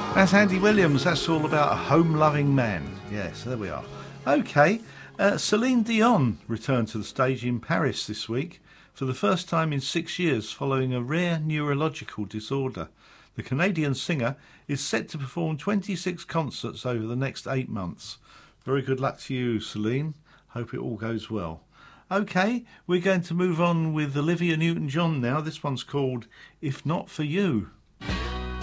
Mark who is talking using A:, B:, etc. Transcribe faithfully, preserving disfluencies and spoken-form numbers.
A: That's Andy Williams. That's all about a home-loving man. Yes, there we are. Okay, uh, Celine Dion returned to the stage in Paris this week for the first time in six years following a rare neurological disorder. The Canadian singer is set to perform twenty-six concerts over the next eight months. Very good luck to you, Celine. Hope it all goes well. Okay, we're going to move on with Olivia Newton-John now. This one's called If Not For You.